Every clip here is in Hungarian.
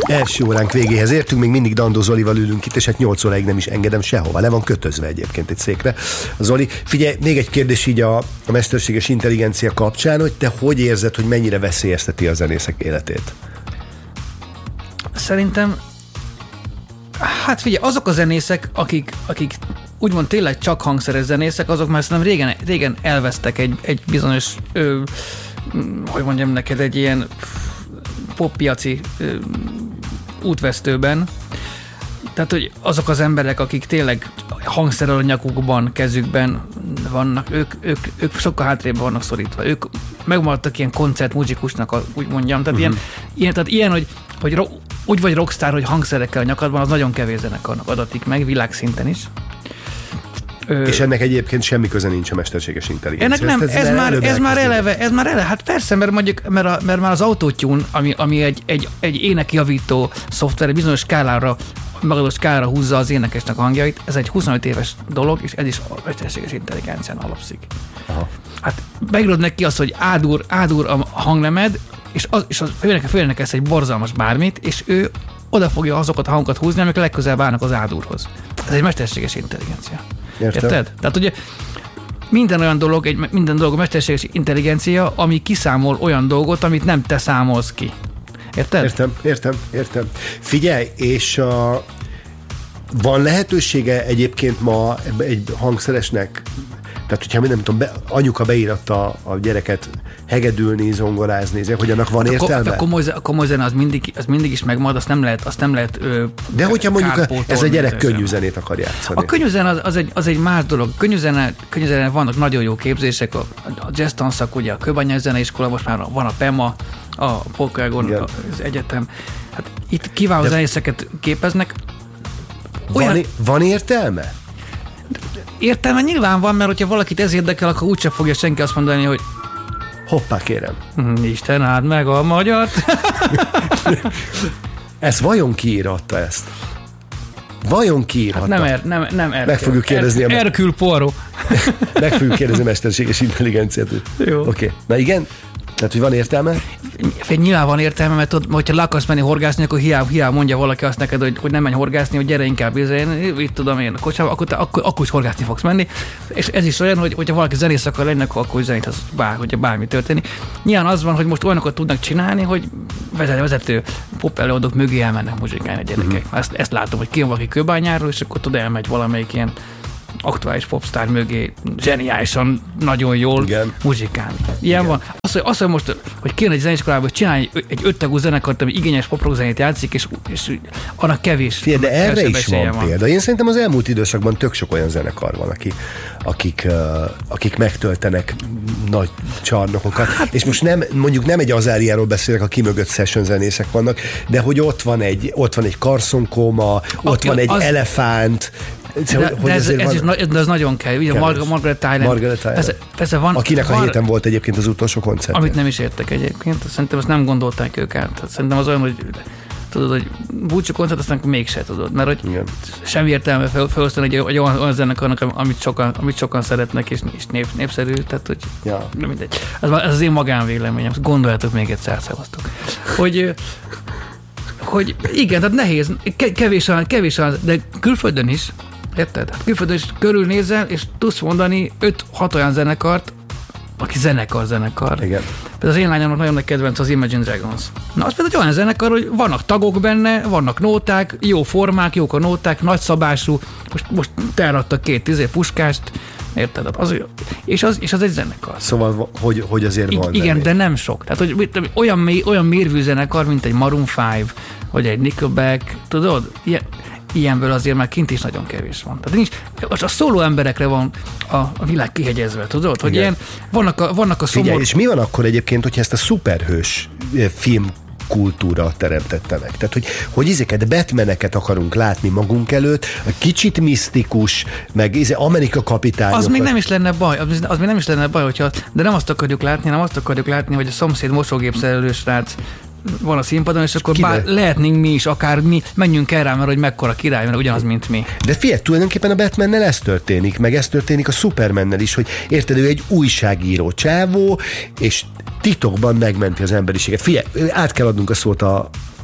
Első óránk végéhez értünk, még mindig Dandó Zolival ülünk itt, és hát 8 óráig nem is engedem sehova. Le van kötözve egyébként egy székre. Zoli, figyelj, még egy kérdés így a mesterséges intelligencia kapcsán, hogy te hogy érzed, hogy mennyire veszélyezteti a zenészek életét? Szerintem, hát figyelj, azok a zenészek, akik úgymond tényleg csak hangszeres zenészek, azok már szerintem régen elvesztek egy bizonyos, hogy mondjam neked, egy ilyen poppiaci útvesztőben. Tehát, hogy azok az emberek, akik tényleg hangszerrel a nyakukban, kezükben vannak, ők sokkal hátrébb vannak szorítva. Ők megmaradtak ilyen koncertmuzsikusnak, úgy mondjam. Tehát ilyen hogy úgy vagy rockstar, hogy hangszerekkel a nyakadban, az nagyon kevés zenekarnak adatik meg, világszinten is. És ennek egyébként semmi köze nincs a mesterséges intelligencia. Ennek nem, ez már eleve, hát persze, mert már az autotune, ami egy énekjavító szoftver, bizonyos skálára, magadós skálára húzza az énekesnek a hangjait, ez egy 25 éves dolog, és ez is a mesterséges intelligencián alapszik. Aha. Hát megírod neki azt, hogy ádur a hangnemed, és főénekelsz egy borzalmas bármit, és ő oda fogja azokat a hangokat húzni, amik legközelebb állnak az ádurhoz. Ez egy mesterséges intelligencia. Érted? Tehát ugye minden dolog a mesterséges intelligencia, ami kiszámol olyan dolgot, amit nem te számolsz ki. Érted? Értem. Figyelj, és van lehetősége egyébként ma egy hangszeresnek, tehát hogyha nem tudom, anyuka beíratta a gyereket hegedülni, zongorázni, hogy annak van értelme? A komoly zene az mindig is megmarad, azt nem lehet de hogyha mondjuk ez a gyerek könnyű zenét akar játszani. A könnyű zene az egy más dolog. Könnyű zene vannak nagyon jó képzések, a jazz tanszak, ugye a Kőbányai Zeneiskola, most már van a PEMA, a Polkágon az egyetem. Hát itt kiváló zenészeket képeznek. Van értelme? Értelme nyilván van, mert hogyha valakit ez érdekel, akkor úgyse fogja senki azt mondani, hogy hoppá, kérem. Isten áld meg a magyart. Ez vajon kiíratta ezt? Vajon kiírhatta? Hát nem meg fogjuk kérdezni. Hercule Poirot. Meg fogjuk kérdezni a mesterséges intelligenciát. Jó. Oké. Na igen? Tehát, hogy van értelme? Nyilván van értelme, mert hogyha le akarsz menni horgászni, akkor hiába mondja valaki azt neked, hogy nem menj horgászni, hogy gyere inkább itt tudom én a kocsába, akkor is horgászni fogsz menni. És ez is olyan, hogy hogyha valaki zenész akar lenni, akkor zenét, hogyha bármi történik. Nyilván az van, hogy most olyanokat tudnak csinálni, hogy vezető pop előadók mögé elmennek muzsikálni a gyerekek. Ezt látom, hogy kijön valaki Kőbányáról, és akkor elmegy valamelyik ilyen aktuális popstar mögé zseniálisan nagyon jól muzsikálni. Ilyen van. Az, hogy most, hogy kéne egy zeneiskolában, hogy csinálj egy 5 tagú zenekart, ami igényes poprock zenét játszik, és annak kevés. De erre is van példa. Én szerintem az elmúlt időszakban tök sok olyan zenekar van, akik megtöltenek nagy csarnokokat. Hát, és most nem egy Azáriáról beszélek, aki mögött session zenészek vannak, de hogy ott van egy Carson Coma, ott van egy Elefánt. De ez nagyon kell. Ugye Margaret Tyler. Van, akinek a héten volt egyébként az utolsó koncert. Amit nem is értek egyébként. Szerintem azt nem gondolták ők át. Szerintem az olyan, hogy tudod, hogy búcsú koncert, aztán mégse tudod. Mert hogy semmi értelme felosztani egy olyan zenekarnak, amit sokan szeretnek, és népszerű. Tehát, hogy mindegy. Ez az én magánvéleményem. Gondoljátok még egyszer, szevasztok. Hogy igen, tehát nehéz, kevés de külföldön is, érted? Külföldön is körülnézel, és tudsz mondani 5-6 olyan zenekart, aki zenekar. Igen. Például az én lányomnak nagyon nagy kedvenc az Imagine Dragons. Na, az például olyan zenekar, hogy vannak tagok benne, vannak nóták, jó formák, jók a nóták, nagyszabású, most teladtak 2 puskást, érted? És az egy zenekar. Szóval, hogy azért van. Igen, de nem sok. Tehát, hogy olyan mérvű zenekar, mint egy Maroon 5, vagy egy Nickelback, tudod? Ilyenből azért már kint is nagyon kevés van. Tehát a szóló emberekre van a világ kihegyezve, tudod? Hogy ilyen, vannak a szomorú... Figyelj, és mi van akkor egyébként, hogyha ezt a szuperhős film kultúra teremtette meg. Tehát, hogy ezeket Batmaneket akarunk látni magunk előtt, kicsit misztikus, meg Amerika kapitányokat. Az még nem is lenne baj, hogyha, de nem azt akarjuk látni, hogy a szomszéd mosógépszerelő srác van a színpadon, és akkor lehetnénk mi is, akár mi, menjünk el rá, mert hogy mekkora király, mert ugyanaz, mint mi. De figyelj, tulajdonképpen a Batmannel ez történik, meg ez történik a Supermannel is, hogy érted, ő egy újságíró csávó, és titokban megmenti az emberiséget. Figyelj, át kell adnunk a szót a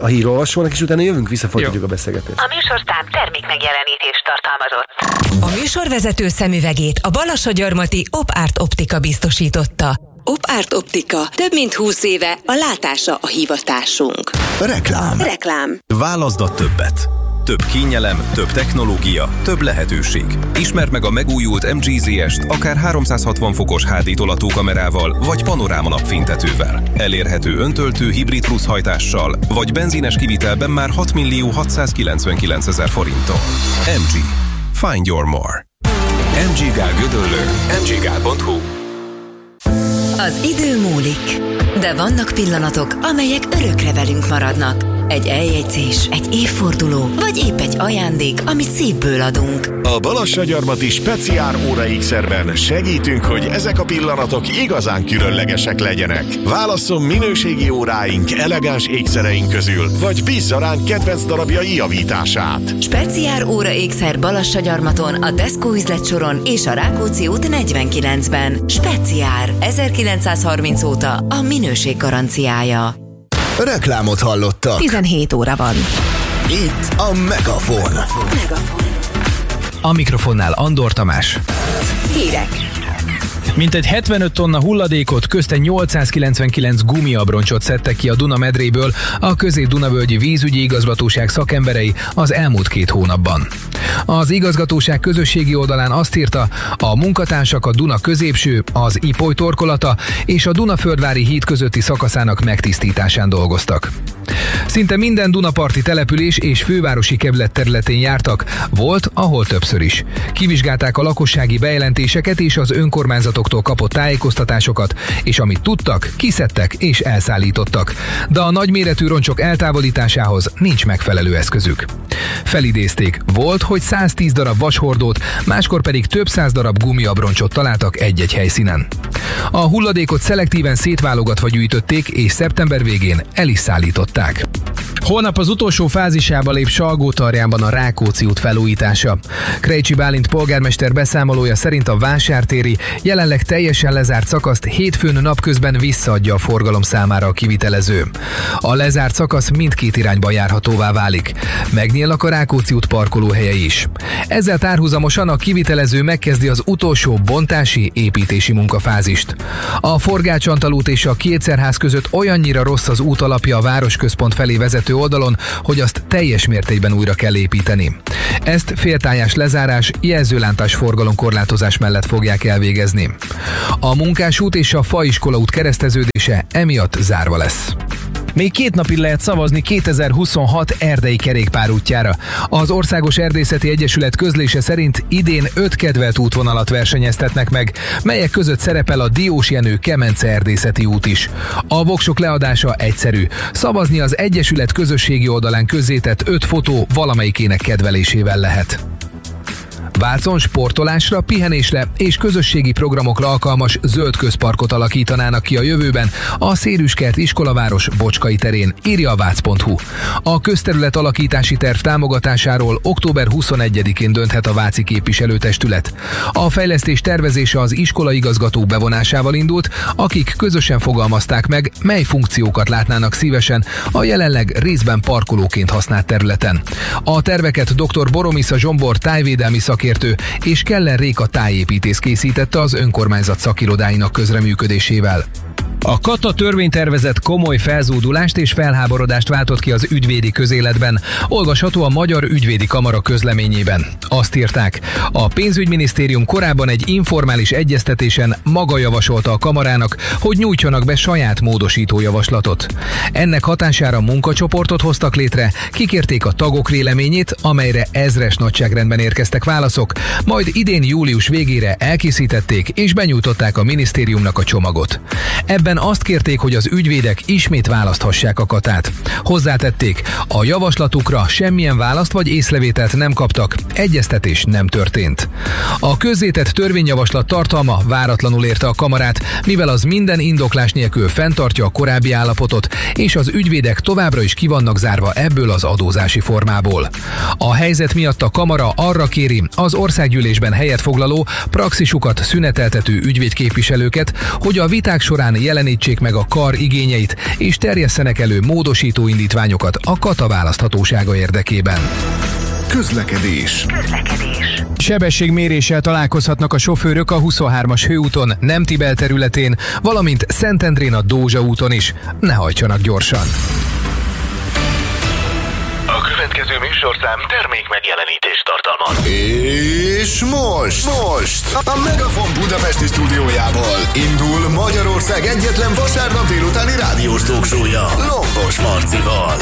a hírolvasónak, és utána jövünk vissza, folytatjuk a beszélgetést. A műsorszám termék megjelenítést tartalmazott. A műsorvezető szemüvegét a Balassagyarmati Op-Art Optika biztosította. Op-Art Optika. Több mint 20 éve a látása a hivatásunk. Reklám. Válaszd a többet. Több kényelem, több technológia, több lehetőség. Ismerd meg a megújult MG-ZS-t akár 360 fokos HD tolatókamerával, vagy panoráma napfénytetővel. Elérhető öntöltő hibrid plusz hajtással, vagy benzines kivitelben már 6.699.000 forinttal. MG. Find your more. MG Gál Gödöllő. mggál.hu. Az idő múlik, de vannak pillanatok, amelyek örökre velünk maradnak. Egy eljegyzés, egy évforduló, vagy épp egy ajándék, amit szívből adunk. A Balassagyarmati Speciál Óra X-ben segítünk, hogy ezek a pillanatok igazán különlegesek legyenek. Válasszon minőségi óráink, elegáns ékszereink közül, vagy bízza ránk kedvenc darabjai javítását. Speciál Óra X Balassagyarmaton, a Tesco üzletsoron és a Rákóczi út 49-ben. Speciál 1930 óta a minőség garanciája. Reklámot hallottak. 17 óra van. Itt a Megafon. A mikrofonnál Andor Tamás. Hírek. Mintegy 75 tonna hulladékot, közte 899 gumiabroncsot szedtek ki a Duna medréből a Közép-Dunavölgyi Vízügyi Igazgatóság szakemberei az elmúlt 2 hónapban. Az igazgatóság közösségi oldalán azt írta, a munkatársak a Duna középső, az Ipoly torkolata és a Dunaföldvári híd közötti szakaszának megtisztításán dolgoztak. Szinte minden dunaparti település és fővárosi kerület területén jártak, volt, ahol többször is. Kivizsgálták a lakossági bejelentéseket és az önkormányzatoktól kapott tájékoztatásokat, és amit tudtak, kiszedtek és elszállítottak. De a nagyméretű roncsok eltávolításához nincs megfelelő eszközük. Felidézték, volt, hogy 110 darab vashordót, máskor pedig több 100 darab gumiabroncsot találtak egy-egy helyszínen. A hulladékot szelektíven szétválogatva gyűjtötték, és szeptember végén el is szállították. Holnap az utolsó fázisába lép Salgótarjánban a Rákóczi út felújítása. Krejcsi Bálint polgármester beszámolója szerint a vásártéri, jelenleg teljesen lezárt szakaszt hétfőn napközben visszaadja a forgalom számára a kivitelező. A lezárt szakasz mindkét irányban járhatóvá válik. Megnyílnak a Rákóczi út parkolóhelyei is. Ezzel párhuzamosan a kivitelező megkezdi az utolsó bontási, építési munkafázist. A Forgács-Antal és a Kétszerház között olyannyira rossz az út alapja a városközpont felé vezető oldalon, hogy azt teljes mértékben újra kell építeni. Ezt féltájás lezárás, jelzőlántás forgalomkorlátozás mellett fogják elvégezni. A Munkásút és a Faiskola út kereszteződése emiatt zárva lesz. Még 2 napig lehet szavazni 2026 erdei kerékpárútjára. Az Országos Erdészeti Egyesület közlése szerint idén 5 kedvelt útvonalat versenyeztetnek meg, melyek között szerepel a Diós Jenő Kemence erdészeti út is. A voksok leadása egyszerű. Szavazni az Egyesület közösségi oldalán közzétett 5 fotó valamelyikének kedvelésével lehet. Vácon sportolásra, pihenésre és közösségi programokra alkalmas zöld közparkot alakítanának ki a jövőben a Szérüskert iskolaváros Bocskai terén, írja a vác.hu. A közterület alakítási terv támogatásáról október 21-én dönthet a váci képviselőtestület. A fejlesztés tervezése az iskolaigazgatók bevonásával indult, akik közösen fogalmazták meg, mely funkciókat látnának szívesen a jelenleg részben parkolóként használt területen. A terveket dr. Boromisza Zsombor tájvédelmi szakértő és Keller Réka tájépítész készítette az önkormányzat szakirodáinak közreműködésével. A Kata törvénytervezet komoly felzúdulást és felháborodást váltott ki az ügyvédi közéletben. Olvasható a Magyar Ügyvédi Kamara közleményében. Azt írták, a pénzügyminisztérium korábban egy informális egyeztetésen maga javasolta a kamarának, hogy nyújtsanak be saját módosító javaslatot. Ennek hatására munkacsoportot hoztak létre, kikérték a tagok véleményét, amelyre ezres nagyságrendben érkeztek válaszok, majd idén július végére elkészítették és benyújtották a minisztériumnak a csomagot. Ebben azt kérték, hogy az ügyvédek ismét választhassák a Katát. Hozzátették, a javaslatukra semmilyen választ vagy észrevételt nem kaptak, egyeztetés nem történt. A közzétett törvényjavaslat tartalma váratlanul érte a kamarát, mivel az minden indoklás nélkül fenntartja a korábbi állapotot, és az ügyvédek továbbra is ki vannak zárva ebből az adózási formából. A helyzet miatt a kamara arra kéri az országgyűlésben helyet foglaló, praxisukat szüneteltető ügyvédképviselőket, hogy a viták során jelenítsék meg a kar igényeit, és terjesszenek elő módosító indítványokat a Kata választhatósága érdekében. Közlekedés. Sebességméréssel találkozhatnak a sofőrök a 23-as hőúton, Nemtibel területén, valamint Szentendrén a Dózsa úton is. Ne hajtsanak gyorsan! A következő műsorszám termék megjelenítést tartalmaz. És most a Megafon budapesti stúdiójából indul Magyarország egyetlen vasárnap délutáni rádiós talkshow-ja Lombos Marcival.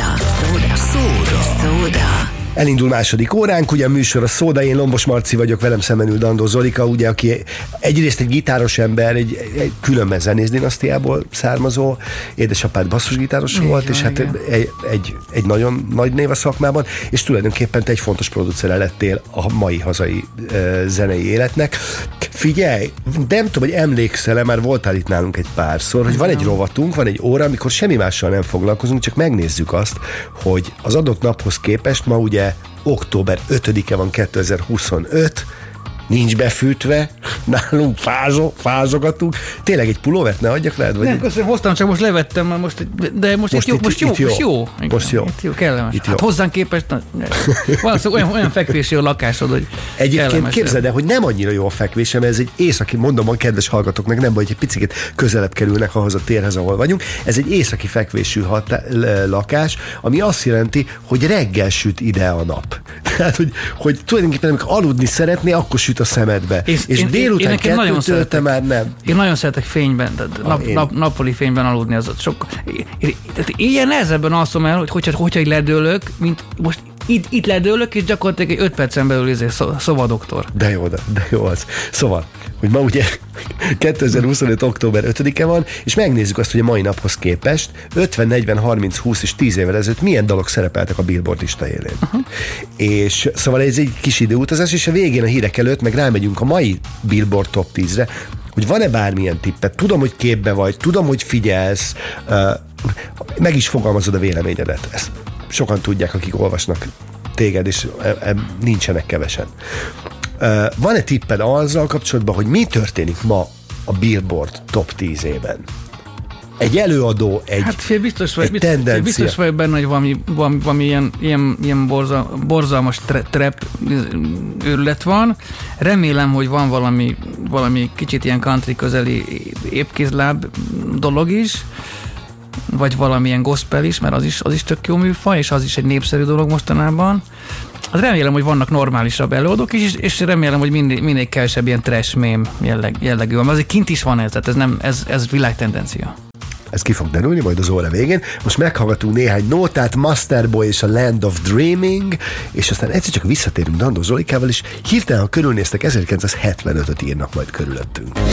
Szóda. Elindul második óránk, ugye a műsor a Szóda, én Lombos Marci vagyok, velem szemben ül Dandó Zolika, ugye, aki egyrészt egy gitáros ember, egy különben zenész dinasztiából származó, édesapád basszusgitáros volt, és hát egy nagyon nagy név a szakmában, és tulajdonképpen te egy fontos producere lettél a mai hazai zenei életnek. Figyelj, nem tudom, hogy emlékszel-e, már voltál itt nálunk egy párszor, hogy van egy rovatunk, van egy óra, amikor semmi mással nem foglalkozunk, csak megnézzük azt, hogy az adott naphoz képest ma ugye október 5-e van 2025, nincs befűtve, nálunk fázogatunk. Tényleg egy pulóvert ne adjak rád? Vagy nem, köszönöm, hoztam, csak most levettem, most jó. Kellemes. Hát hozzánk képest, olyan fekvési a lakásod, hogy egyébként képzeld el, hogy nem annyira jó a fekvésem, ez egy északi, mondom a kedves hallgatóknak, nem baj, hogy egy picit közelebb kerülnek ahhoz a térhez, ahol vagyunk. Ez egy északi fekvésű lakás, ami azt jelenti, hogy reggel süt ide a nap. Tehát, hogy tulajdonképpen amikor aludni szeretné, akkor süt a szemedbe. És délután 2-től már nem. Én nagyon szeretek fényben, nappali fényben aludni. Az sok. Ilyen nehezebben alszom el, hogyha így ledőlök, mint most itt ledőlök, és gyakorlatilag egy 5 percen belül szobadoktor. De jó az. Szóval, hogy ma ugye 2025. október 5-e van, és megnézzük azt, hogy a mai naphoz képest 50, 40, 30, 20 és 10 évvel ezelőtt milyen dalok szerepeltek a Billboard lista élén. És szóval ez egy kis időutazás, és a végén a hírek előtt meg rámegyünk a mai Billboard Top 10-re, hogy van-e bármilyen tippet. Tudom, hogy képbe vagy, tudom, hogy figyelsz, meg is fogalmazod a véleményedet. Ezt sokan tudják, akik olvasnak téged, és nincsenek kevesen. Van-e tipped azzal kapcsolatban, hogy mi történik ma a Billboard Top 10-ében? Egy előadó, egy tendencia. Biztos vagyok benne, hogy valami ilyen borzalmas trap őrület van. Remélem, hogy van valami kicsit ilyen country közeli épkézláb dolog is, vagy valamilyen gospel is, mert az is tök jó műfaj, és az is egy népszerű dolog mostanában. Hát remélem, hogy vannak normálisabb előadók is, és remélem, hogy minél kevesebb ilyen trash meme jellegű van. Azért kint is van ez, tehát ez világtendencia. Ez ki fog derülni majd az óra végén. Most meghallgatunk néhány nótát, Masterboy és a Land of Dreaming, és aztán egyszer csak visszatérünk Dandó Zolikával, és hirtelen, ha körülnéztek, 1975-öt írnak majd körülöttünk.